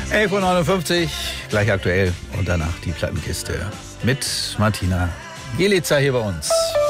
11.59 Uhr, gleich aktuell und danach die Plattenkiste mit Martina Gielitzer hier bei uns.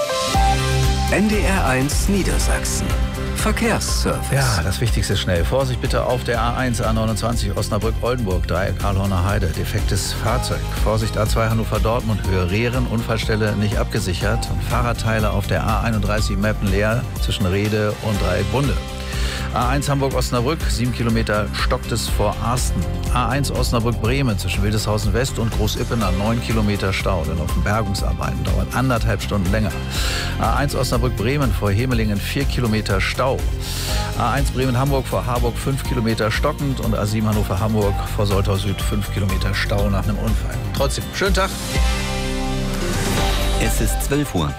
NDR1 Niedersachsen. Verkehrsservice. Ja, das Wichtigste schnell. Vorsicht bitte auf der A1, A29 Osnabrück-Oldenburg, Dreieck Karlhorner Heide. Defektes Fahrzeug. Vorsicht A2 Hannover-Dortmund, Höhe Rehren, Unfallstelle nicht abgesichert. Und Fahrradteile auf der A31 Meppen-Leer zwischen Rehde und Dreieck Bunde. A1 Hamburg-Osnabrück, 7 Kilometer stockt es vor Arsten. A1 Osnabrück-Bremen zwischen Wildeshausen West und Großippener, 9 Kilometer Stau. Denn auf den Bergungsarbeiten dauert 1,5 Stunden länger. A1 Osnabrück-Bremen vor Hemelingen, 4 Kilometer Stau. A1 Bremen-Hamburg vor Harburg, 5 Kilometer stockend. Und A7 Hannover-Hamburg vor Soltau Süd, 5 Kilometer Stau nach einem Unfall. Trotzdem, schönen Tag. Es ist 12 Uhr.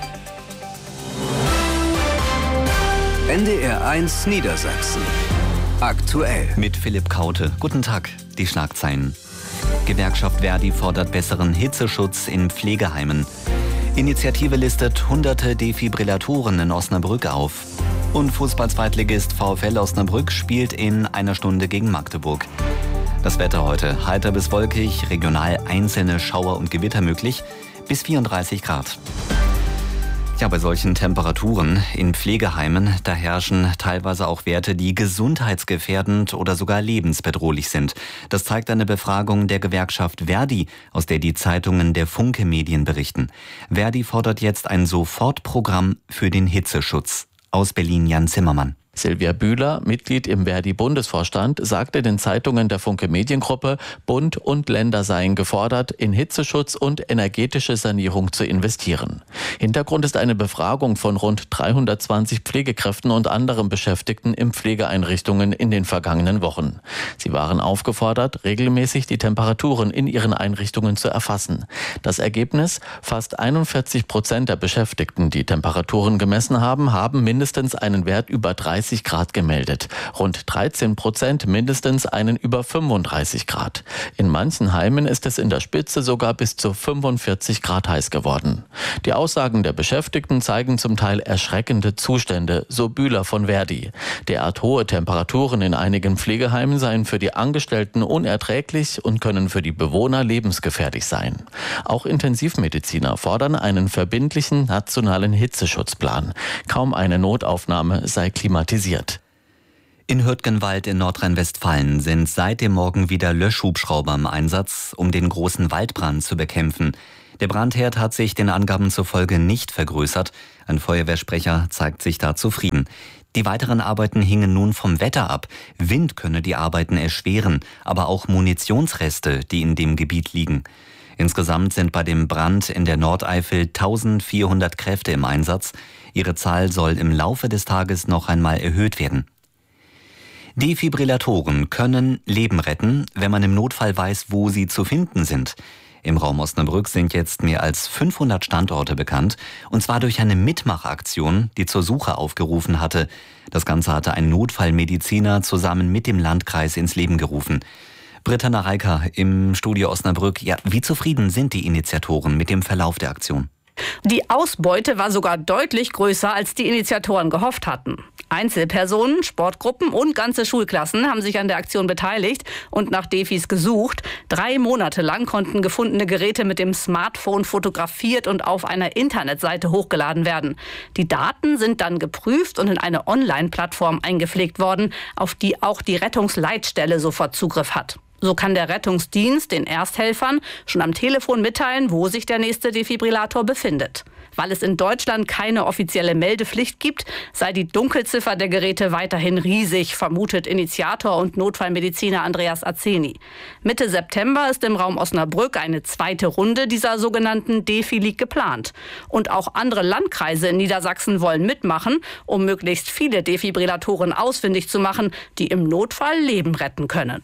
NDR1 Niedersachsen. Aktuell. Mit Philipp Kaute. Guten Tag. Die Schlagzeilen. Gewerkschaft Verdi fordert besseren Hitzeschutz in Pflegeheimen. Initiative listet hunderte Defibrillatoren in Osnabrück auf. Und Fußball-Zweitligist VfL Osnabrück spielt in einer Stunde gegen Magdeburg. Das Wetter heute. Heiter bis wolkig, regional einzelne Schauer und Gewitter möglich. Bis 34 Grad. Ja, bei solchen Temperaturen in Pflegeheimen, da herrschen teilweise auch Werte, die gesundheitsgefährdend oder sogar lebensbedrohlich sind. Das zeigt eine Befragung der Gewerkschaft Verdi, aus der die Zeitungen der Funke Medien berichten. Verdi fordert jetzt ein Sofortprogramm für den Hitzeschutz. Aus Berlin Jan Zimmermann. Silvia Bühler, Mitglied im Verdi-Bundesvorstand, sagte den Zeitungen der Funke Mediengruppe, Bund und Länder seien gefordert, in Hitzeschutz und energetische Sanierung zu investieren. Hintergrund ist eine Befragung von rund 320 Pflegekräften und anderen Beschäftigten in Pflegeeinrichtungen in den vergangenen Wochen. Sie waren aufgefordert, regelmäßig die Temperaturen in ihren Einrichtungen zu erfassen. Das Ergebnis: fast 41% der Beschäftigten, die Temperaturen gemessen haben, haben mindestens einen Wert über 30 Grad gemeldet. Rund 13% mindestens einen über 35 Grad. In manchen Heimen ist es in der Spitze sogar bis zu 45 Grad heiß geworden. Die Aussagen der Beschäftigten zeigen zum Teil erschreckende Zustände, so Bühler von Verdi. Derart hohe Temperaturen in einigen Pflegeheimen seien für die Angestellten unerträglich und können für die Bewohner lebensgefährlich sein. Auch Intensivmediziner fordern einen verbindlichen nationalen Hitzeschutzplan. Kaum eine Notaufnahme sei klimatisiert. In Hürtgenwald in Nordrhein-Westfalen sind seit dem Morgen wieder Löschhubschrauber im Einsatz, um den großen Waldbrand zu bekämpfen. Der Brandherd hat sich den Angaben zufolge nicht vergrößert. Ein Feuerwehrsprecher zeigt sich da zufrieden. Die weiteren Arbeiten hingen nun vom Wetter ab. Wind könne die Arbeiten erschweren, aber auch Munitionsreste, die in dem Gebiet liegen. Insgesamt sind bei dem Brand in der Nordeifel 1400 Kräfte im Einsatz. Ihre Zahl soll im Laufe des Tages noch einmal erhöht werden. Defibrillatoren können Leben retten, wenn man im Notfall weiß, wo sie zu finden sind. Im Raum Osnabrück sind jetzt mehr als 500 Standorte bekannt, und zwar durch eine Mitmachaktion, die zur Suche aufgerufen hatte. Das Ganze hatte ein Notfallmediziner zusammen mit dem Landkreis ins Leben gerufen. Britta Nareika im Studio Osnabrück. Ja, wie zufrieden sind die Initiatoren mit dem Verlauf der Aktion? Die Ausbeute war sogar deutlich größer, als die Initiatoren gehofft hatten. Einzelpersonen, Sportgruppen und ganze Schulklassen haben sich an der Aktion beteiligt und nach Defis gesucht. 3 Monate lang konnten gefundene Geräte mit dem Smartphone fotografiert und auf einer Internetseite hochgeladen werden. Die Daten sind dann geprüft und in eine Online-Plattform eingepflegt worden, auf die auch die Rettungsleitstelle sofort Zugriff hat. So kann der Rettungsdienst den Ersthelfern schon am Telefon mitteilen, wo sich der nächste Defibrillator befindet. Weil es in Deutschland keine offizielle Meldepflicht gibt, sei die Dunkelziffer der Geräte weiterhin riesig, vermutet Initiator und Notfallmediziner Andreas Azeni. Mitte September ist im Raum Osnabrück eine zweite Runde dieser sogenannten Defi-League geplant. Und auch andere Landkreise in Niedersachsen wollen mitmachen, um möglichst viele Defibrillatoren ausfindig zu machen, die im Notfall Leben retten können.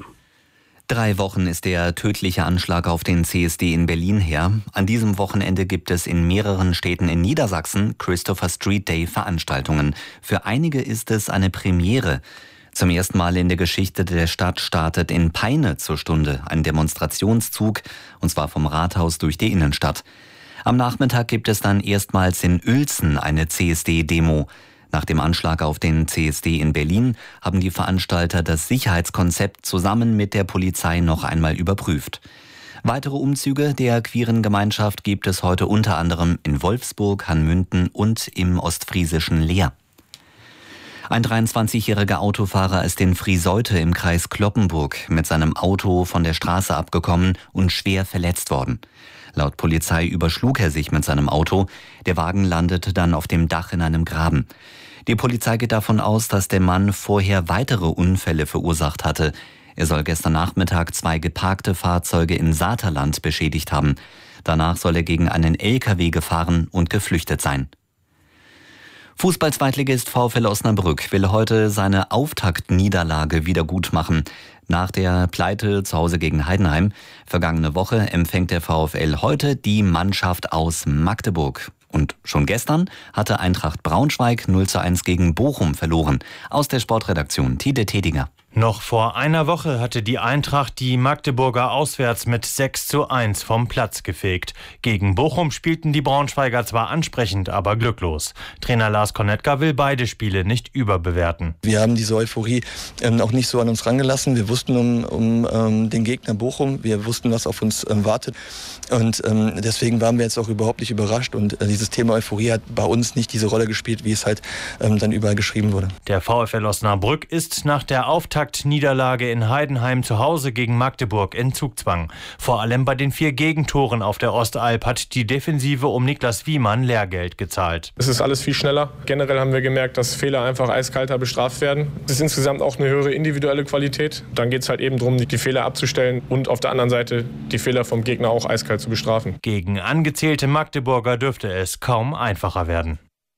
3 Wochen ist der tödliche Anschlag auf den CSD in Berlin her. An diesem Wochenende gibt es in mehreren Städten in Niedersachsen Christopher Street Day Veranstaltungen. Für einige ist es eine Premiere. Zum ersten Mal in der Geschichte der Stadt startet in Peine zur Stunde ein Demonstrationszug, und zwar vom Rathaus durch die Innenstadt. Am Nachmittag gibt es dann erstmals in Uelzen eine CSD-Demo. Nach dem Anschlag auf den CSD in Berlin haben die Veranstalter das Sicherheitskonzept zusammen mit der Polizei noch einmal überprüft. Weitere Umzüge der queeren Gemeinschaft gibt es heute unter anderem in Wolfsburg, Hanmünden und im ostfriesischen Leer. Ein 23-jähriger Autofahrer ist in Frieseute im Kreis Cloppenburg mit seinem Auto von der Straße abgekommen und schwer verletzt worden. Laut Polizei überschlug er sich mit seinem Auto. Der Wagen landete dann auf dem Dach in einem Graben. Die Polizei geht davon aus, dass der Mann vorher weitere Unfälle verursacht hatte. Er soll gestern Nachmittag 2 geparkte Fahrzeuge in Saterland beschädigt haben. Danach soll er gegen einen LKW gefahren und geflüchtet sein. Fußball-Zweitligist VfL Osnabrück will heute seine Auftaktniederlage wieder gut machen. Nach der Pleite zu Hause gegen Heidenheim vergangene Woche empfängt der VfL heute die Mannschaft aus Magdeburg. Und schon gestern hatte Eintracht Braunschweig 0:1 gegen Bochum verloren. Aus der Sportredaktion Tide Tedinger. Noch vor einer Woche hatte die Eintracht die Magdeburger auswärts mit 6:1 vom Platz gefegt. Gegen Bochum spielten die Braunschweiger zwar ansprechend, aber glücklos. Trainer Lars Konetka will beide Spiele nicht überbewerten. Wir haben diese Euphorie auch nicht so an uns rangelassen. Wir wussten um den Gegner Bochum, wir wussten, was auf uns wartet. Und deswegen waren wir jetzt auch überhaupt nicht überrascht. Und dieses Thema Euphorie hat bei uns nicht diese Rolle gespielt, wie es halt dann überall geschrieben wurde. Der VfL Osnabrück ist nach der Auftaktniederlage in Heidenheim zu Hause gegen Magdeburg in Zugzwang. Vor allem bei den 4 Gegentoren auf der Ostalb hat die Defensive um Niklas Wiemann Lehrgeld gezahlt. Es ist alles viel schneller. Generell haben wir gemerkt, dass Fehler einfach eiskalter bestraft werden. Es ist insgesamt auch eine höhere individuelle Qualität. Dann geht es halt eben darum, die Fehler abzustellen und auf der anderen Seite die Fehler vom Gegner auch eiskalt zu bestrafen. Gegen angezählte Magdeburger dürfte es kaum einfacher werden.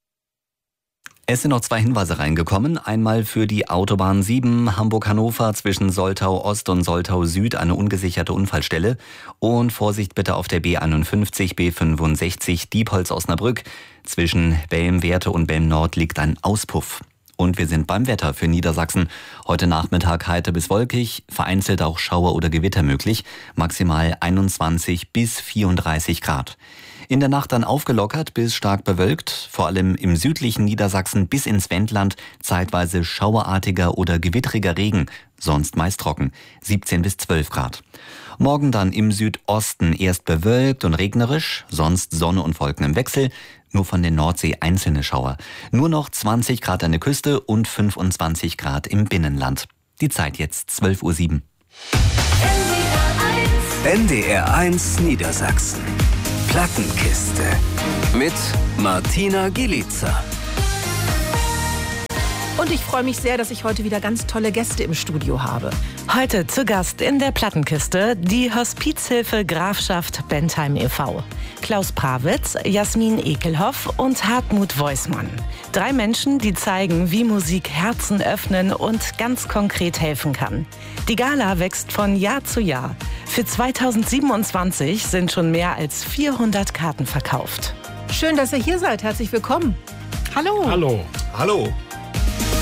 Es sind noch 2 Hinweise reingekommen. Einmal für die Autobahn 7 Hamburg-Hannover zwischen Soltau Ost und Soltau Süd eine ungesicherte Unfallstelle. Und Vorsicht bitte auf der B51, B65 Diepholz-Osnabrück. Zwischen Belm-Werte und Belm-Nord liegt ein Auspuff. Und wir sind beim Wetter für Niedersachsen. Heute Nachmittag heiter bis wolkig, vereinzelt auch Schauer oder Gewitter möglich. Maximal 21 bis 34 Grad. In der Nacht dann aufgelockert bis stark bewölkt, vor allem im südlichen Niedersachsen bis ins Wendland, zeitweise schauerartiger oder gewittriger Regen, sonst meist trocken, 17 bis 12 Grad. Morgen dann im Südosten erst bewölkt und regnerisch, sonst Sonne und Wolken im Wechsel, nur von der Nordsee einzelne Schauer. Nur noch 20 Grad an der Küste und 25 Grad im Binnenland. Die Zeit jetzt 12:07 Uhr. NDR1 Niedersachsen. Plattenkiste mit Martina Gielica. Und ich freue mich sehr, dass ich heute wieder ganz tolle Gäste im Studio habe. Heute zu Gast in der Plattenkiste die Hospizhilfe Grafschaft Bentheim e.V. Klaus Prawitz, Jasmin Ekelhoff und Hartmut Weusmann. 3 Menschen, die zeigen, wie Musik Herzen öffnen und ganz konkret helfen kann. Die Gala wächst von Jahr zu Jahr. Für 2027 sind schon mehr als 400 Karten verkauft. Schön, dass ihr hier seid. Herzlich willkommen. Hallo. Hallo. Hallo.